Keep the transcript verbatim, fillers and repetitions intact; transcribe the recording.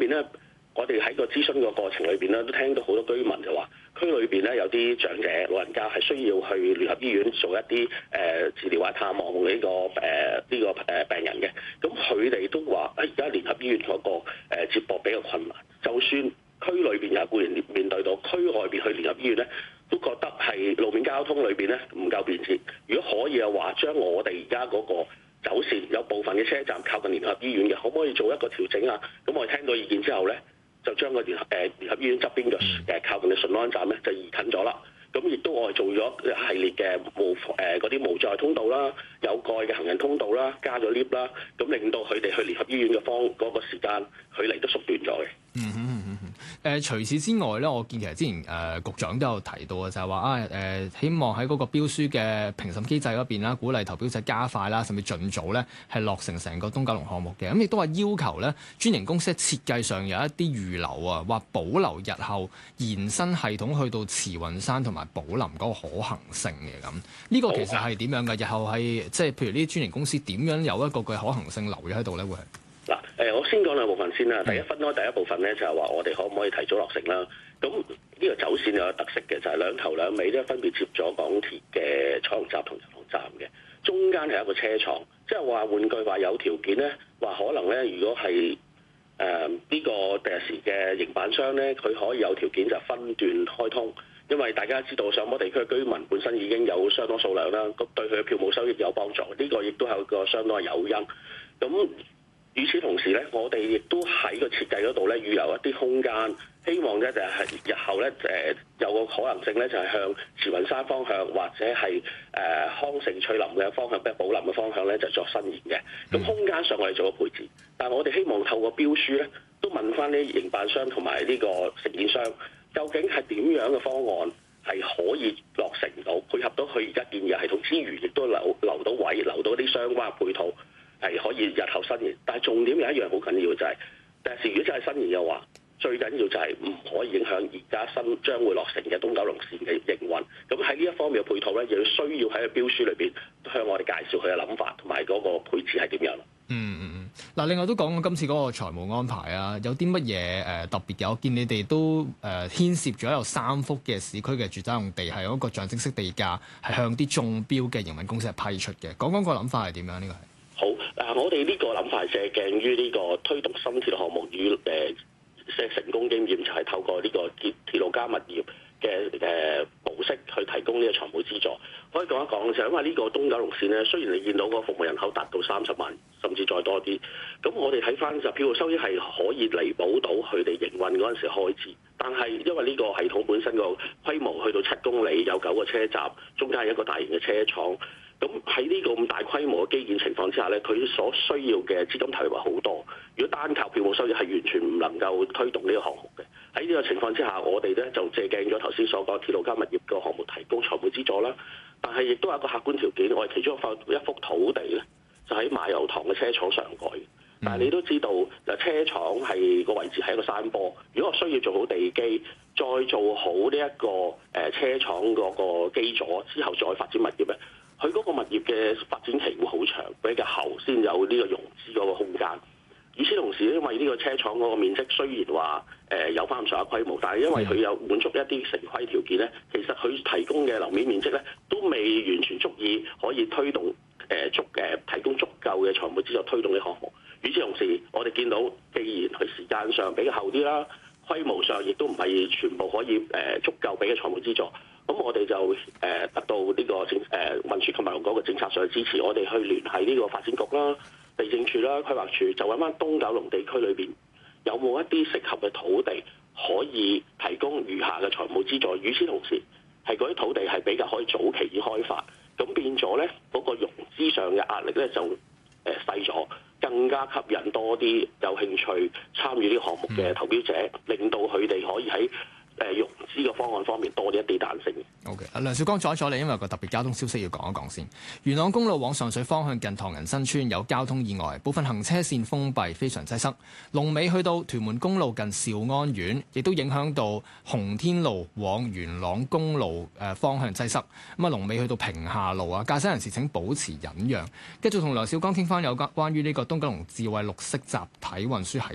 邊咧，我哋喺個諮詢個過程裏邊咧，都聽到好多居民就話，區裏邊咧有啲長者老人家係需要去聯合醫院做一啲誒、呃、治療或探望呢、這個誒呢、呃這個誒病人嘅。咁佢哋都話，誒而家聯合醫院嗰、那個、呃、接駁比較困難，就算區裏邊有固然面對到，區外邊去聯合醫院咧，都覺得係路面交通裏邊咧唔夠便捷。如果可以嘅話，將我哋而家嗰個走線有部分嘅車站靠近聯合醫院嘅，可唔可以做一個調整啊？咁我哋聽到意見之後咧，就將個聯合誒聯合醫院側邊嘅誒靠近嘅順安站咧就移近咗啦。咁亦都我哋做咗一系列嘅無誒嗰啲無障通道啦、有蓋嘅行人通道啦、加咗 lift 啦，咁令到佢哋去聯合醫院嘅方嗰個時間距離都縮短咗嘅。 嗯哼嗯哼。誒、呃、除此之外咧，我見其實之前誒、呃、局長都有提到嘅，就係話啊誒，希望喺嗰個標書嘅評審機制嗰邊啦，鼓勵投標者加快啦，甚至盡早咧係落成成個東九龍項目嘅。咁亦都話要求咧，專營公司喺設計上有一啲預留啊，話保留日後延伸系統去到慈雲山同埋寶林嗰個可行性嘅咁。呢、這個其實係點樣嘅？日後係即係譬如呢啲專營公司點樣有一個嘅可行性留咗喺度咧？會係？嗱，誒，我先講兩部分先啦。第一分開第一部分咧，就係話我哋可唔可以提早落成啦？咁呢個走線有個特色嘅，就係兩頭兩尾咧分別接咗港鐵嘅彩虹站同油塘站嘅，中間係一個車廠。即係話換句話，有條件咧，話可能咧，如果係誒呢個第時嘅營辦商咧，佢可以有條件就分段開通，因為大家知道上坡地區嘅居民本身已經有相當數量啦，咁對佢嘅票務收益有幫助。呢個亦都係一個相當嘅誘因。咁與此同時咧，我哋亦都喺個設計嗰度咧預留一啲空間，希望咧就係日後咧誒有個可能性咧，就係向慈雲山方向或者係誒康城翠林嘅方向，即係寶林嘅方向咧，就作伸延嘅。咁空間上我哋做個配置，但係我哋希望透過標書咧，都問翻啲營辦商同埋呢個承建商，究竟係點樣嘅方案係可以落成到，配合到佢而家建議系統之餘，亦都留留到位，留到啲相關嘅配套。係可以日後伸延，但係重點有一樣好緊要就係、是，但係如果真係伸延嘅話，最緊要就係唔可以影響而家新將會落成嘅東九龍線嘅營運。咁喺呢一方面嘅配套咧，亦要需要喺個標書裏邊向我哋介紹佢嘅諗法同埋嗰個配置係點樣。 嗯嗯嗯。嗱，另外都講講今次嗰個財務安排啊，有啲乜嘢誒特別嘅？我見你哋都誒、呃、牽涉咗有三幅嘅市區嘅住宅用地係有一個象徵式地價，係向啲中標嘅營運公司係批出嘅。講講個諗法係點樣？呢個係。 好，嗱，我哋呢個諗法係借鏡於呢個推動新鐵路項目與誒嘅成功經驗，就係透過呢個鐵鐵路加物業嘅誒模式去提供呢個財務資助。可以講一講就係因為呢個東九龍線咧，雖然你見到個服務人口達到三十萬，甚至再多啲，咁我哋睇翻就票務收益係可以彌補到佢哋營運嗰陣時開支，但係因為呢個系統本身個規模去到七公里，有九個車站，中間係一個大型嘅車廠。咁喺呢個咁大規模嘅基建情況之下咧，佢所需要嘅資金投入係好多。如果單靠票務收益係完全唔能夠推動呢個項目嘅。喺呢個情況之下，我哋咧就借鏡咗頭先所講鐵路加物業個項目提供財務資助啦。但係亦都有一個客觀條件，我哋其中一幅一幅土地咧，就喺馬油塘嘅車廠上蓋。但係你都知道，嗱車廠係個位置係一個山坡。如果我需要做好地基，再做好呢一個誒車廠嗰個基礎之後，再發展物業咧。佢嗰個物業嘅發展期會好長，比較後先有呢個融資嗰個空間。與此同時，因為呢個車廠嗰個面積雖然話誒、呃、有翻咁上下規模，但係因為佢有滿足一啲城規條件咧，其實佢提供嘅樓面面積咧都未完全足以可以推動誒、呃、足誒提供足夠嘅財務資助推動呢個項目。與此同時，我哋見到既然佢時間上比較後啲啦，規模上亦都唔係全部可以誒、呃、足夠俾嘅財務資助。咁我哋就誒得到呢個政誒運輸及物流局嘅政策上嘅支持，我哋去聯繫呢個發展局啦、地政處啦、規劃處，就揾翻東九龍地區裏邊有冇一啲適合嘅土地可以提供餘下嘅財務資助。與此同時，係嗰啲土地係比較可以早期已開發，咁變咗咧嗰個融資上嘅壓力咧就誒細咗，更加吸引多啲有興趣參與呢個項目嘅投標者，令到佢哋可以喺誒融資嘅方案方面多啲一啲彈性。 O.K. 梁兆光阻一阻你，因為有個特別交通消息要講一講先。元朗公路往上水方向近唐人新村有交通意外，部分行車線封閉，非常擠塞。龍尾去到屯門公路近兆安苑，亦都影響到洪天路往元朗公路誒方向擠塞。咁啊，龍尾去到屏廈路啊，駕駛人士請保持忍讓。繼續同梁兆光傾翻有關關於呢個東九龍智慧綠色集體運輸系